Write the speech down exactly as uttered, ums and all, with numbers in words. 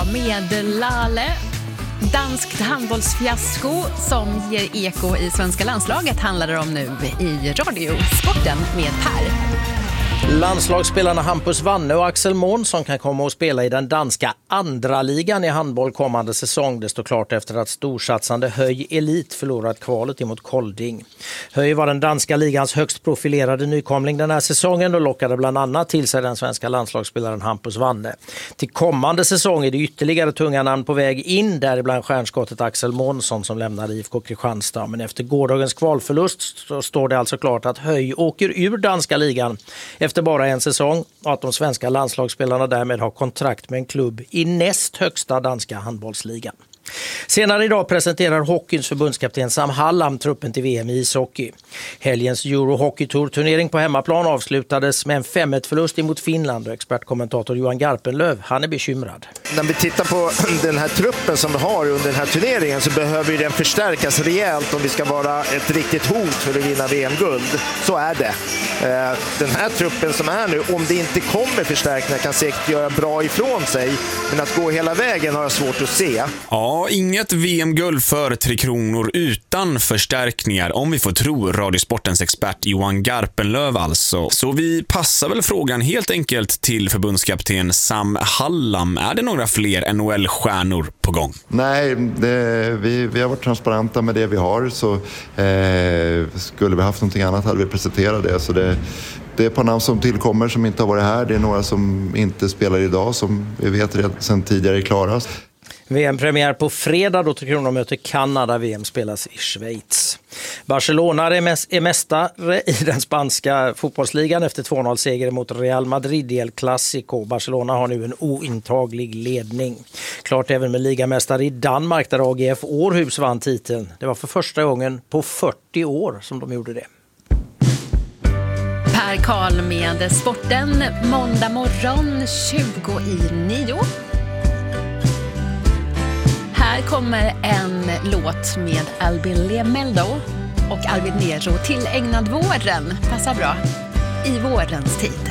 med Lale. Danskt handbollsfiasko som ger eko i svenska landslaget handlar det om nu i Radiosporten med Per. Landslagsspelarna Hampus Wanne och Axel Månsson kan komma och spela i den danska andra ligan i handboll kommande säsong. Det står klart efter att storsatsande Höj Elit förlorat kvalet emot Kolding. Höj var den danska ligans högst profilerade nykomling den här säsongen och lockade bland annat till sig den svenska landslagsspelaren Hampus Wanne. Till kommande säsong är det ytterligare tunga namn på väg in, däribland stjärnskottet Axel Månsson som lämnar I F K Kristianstad. Men efter gårdagens kvalförlust så står det alltså klart att Höj åker ur danska ligan efter bara en säsong och att de svenska landslagsspelarna därmed har kontrakt med en klubb i näst högsta danska handbollsligan. Senare idag presenterar hockeyns förbundskapten Sam Hallam truppen till V M i ishockey. Helgens Euro Hockey Tour-turnering på hemmaplan avslutades med en fem ett förlust emot Finland och expertkommentator Johan Garpenlöv, han är bekymrad. När vi tittar på den här truppen som vi har under den här turneringen så behöver den förstärkas rejält om vi ska vara ett riktigt hot för att vinna V M-guld. Så är det. Den här truppen som är nu, om det inte kommer förstärkningar, kan säkert göra bra ifrån sig. Men att gå hela vägen har jag svårt att se. Ja, inget V M-guld för Tre Kronor utan förstärkningar, om vi får tro Radiosportens expert Johan Garpenlöv alltså. Så vi passar väl frågan helt enkelt till förbundskapten Sam Hallam. Är det några fler N H L-stjärnor på gång? Nej, det, vi, vi har varit transparenta med det vi har, så eh, skulle vi haft någonting annat hade vi presenterat det. Så det Det är ett par namn som tillkommer som inte har varit här. Det är några som inte spelar idag som vi vet redan sedan tidigare klaras. V M-premiär på fredag då Tre Kronor möter Kanada. V M spelas i Schweiz. Barcelona är mästare i den spanska fotbollsligan efter två noll-seger mot Real Madrid i El Clasico. Barcelona har nu en ointaglig ledning. Klart även med ligamästare i Danmark där A G F Århus vann titeln. Det var för första gången på fyrtio år som de gjorde det. Per Karl med sporten måndag morgon tjugo i nio. Här kommer en låt med Albin Lemeldo och Arvid Nero tillägnad våren. Passar bra i vårens tid.